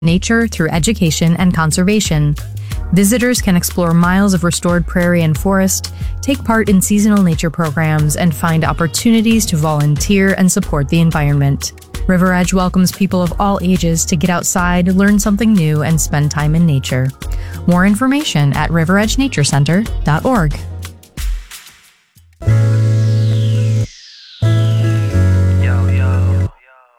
nature through education and conservation. Visitors can explore miles of restored prairie and forest, take part in seasonal nature programs, and find opportunities to volunteer and support the environment. River Edge welcomes people of all ages to get outside, learn something new, and spend time in nature. More information at riveredgenaturecenter.org.